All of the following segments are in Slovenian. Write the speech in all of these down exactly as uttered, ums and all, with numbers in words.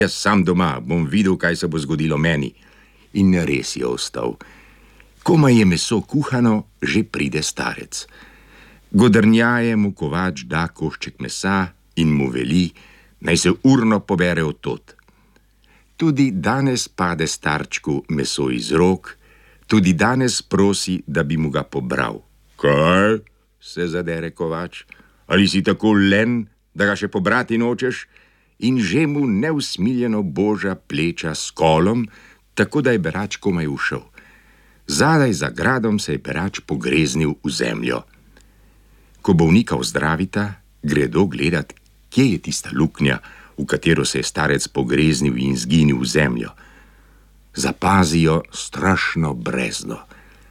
Jaz sam doma bom videl, kaj se bo zgodilo meni. In res je ostal. Komaj je meso kuhano, že pride starec. Godrnjaje mu kovač da košček mesa in mu veli, naj se urno pobere od tod. Tudi danes pade starčku meso iz rok, tudi danes prosi, da bi mu ga pobral. Kaj? Se zadere kovač. Ali si tako len, da ga še pobrati nočeš? In že mu neusmiljeno boža pleča s kolom, tako da je berač komaj ušel. Zadaj za gradom se je berač pogreznil v zemljo. Ko bolnika ozdravita, gredo gledat, kje je tista luknja, v katero se je starec pogreznil in zginil v zemljo. Zapazijo strašno brezno.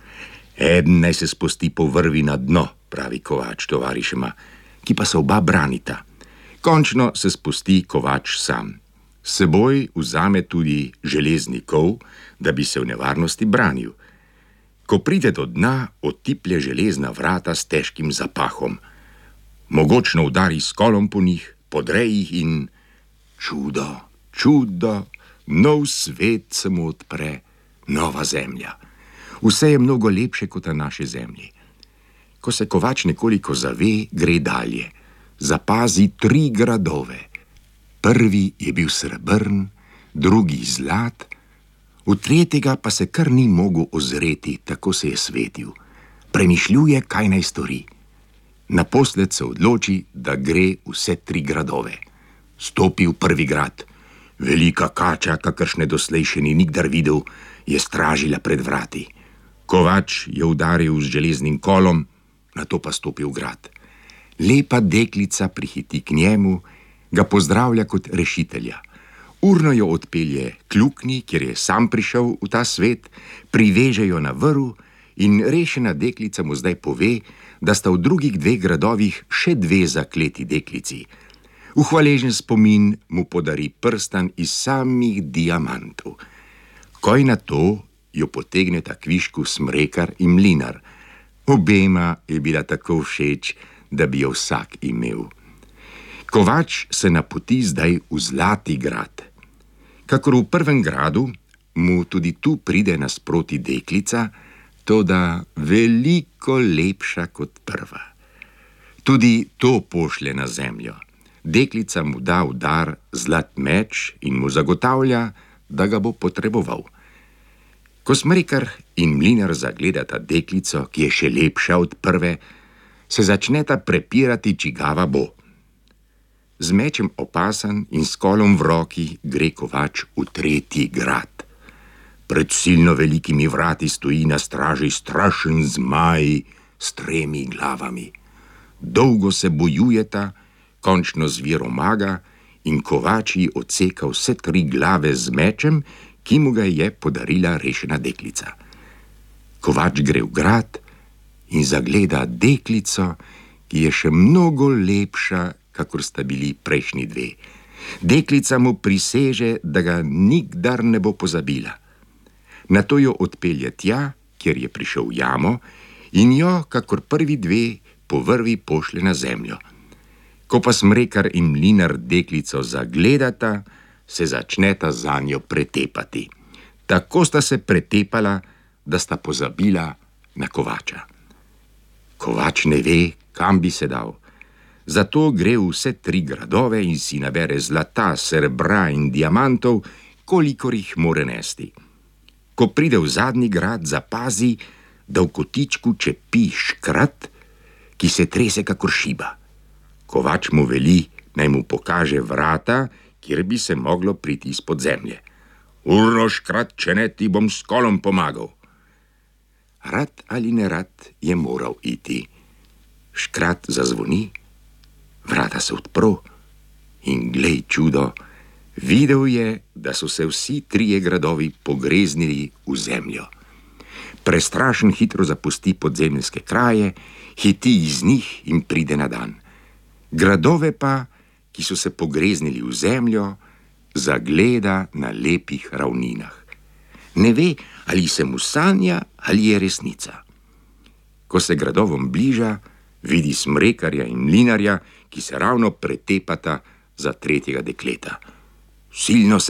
Eden naj se spusti po vrvi na dno, pravi kovač tovarišema, ki pa se oba branita. Končno se spusti kovač sam. S seboj vzame tudi železni kol, da bi se v nevarnosti branil. Ko pride do dna, otiplje železna vrata s težkim zapahom. Mogočno udari s kolom po njih, podre jih in čudo, čudo, nov svet se mu odpre, nova zemlja. Vse je mnogo lepše kot na naši zemlji. Ko se kovač nekoliko zave, gre dalje. Zapazi tri gradove. Prvi je bil srebrn, drugi zlat, v tretjega pa se kar ni mogel ozreti, tako se je svetil. Premišljuje, kaj naj stori. Naposled se odloči, da gre vse tri gradove. Stopi v prvi grad. Velika kača, kakršne doslej še ni nikdar videl, je stražila pred vrati. Kovač je udaril z železnim kolom, nato pa stopi v grad. Lepa deklica prihiti k njemu, ga pozdravlja kot rešitelja. Urno jo odpelje k luknji, kjer je sam prišel v ta svet, priveže jo na vrv in rešena deklica mu zdaj pove, da sta v drugih dveh gradovih še dve zakleti deklici. V hvaležen spomin mu podari prstan iz samih diamantov. Koj na to jo potegneta kvišku smrekar in mlinar. Obema je bila tako všeč, da bi jo vsak imel. Kovač se napoti zdaj v Zlati grad. Kakor v prvem gradu, mu tudi tu pride nasproti deklica, toda veliko lepša kot prva. Tudi to pošlje na zemljo. Deklica mu da v dar zlat meč in mu zagotavlja, da ga bo potreboval. Ko smrekar in mlinar zagledata deklico, ki je še lepša od prve, se začneta prepirati, čigava bo. Z mečem opasan in s kolom v roki gre kovač v tretji grad. Pred silno velikimi vrati stoji na straži strašen zmaj s tremi glavami. Dolgo se bojujeta, končno zver omaga in kovač ji odseka vse tri glave z mečem, ki mu ga je podarila rešena deklica. Kovač gre v grad in zagleda deklico, ki je še mnogo lepša, kakor sta bili prejšnji dve. Deklica mu priseže, da ga nikdar ne bo pozabila. Nato jo odpelje tja, kjer je prišel v jamo, in jo, kakor prvi dve, po vrvi pošlje na zemljo. Ko pa smrekar in mlinar deklico zagledata, se začneta zanjo pretepati. Tako sta se pretepala, da sta pozabila na kovača. Kovač ne ve, kam bi se dal. Zato gre v vse tri gradove in si nabere zlata, srebra in diamantov, kolikor jih more nesti. Ko pride v zadnji grad, zapazi, da v kotičku čepi škrat, ki se trese kakor šiba. Kovač mu veli, naj mu pokaže vrata, kjer bi se moglo priti izpod zemlje. Urno škrat, če ne, ti bom s kolom pomagal. Rad ali ne rad je moral iti. Škrat zazvoni, vrata se odpro in glej čudo, videl je, da so se vsi trije gradovi pogreznili v zemljo. Prestrašen hitro zapusti podzemeljske kraje, hiti iz njih in pride na dan. Gradove pa, ki so se pogreznili v zemljo, zagleda na lepih ravninah. Ne ve, ali se mu sanja, ali je resnica. Ko se gradovom bliža, vidi smrekarja in mlinarja, ki se ravno pretepata za tretjega dekleta. Silno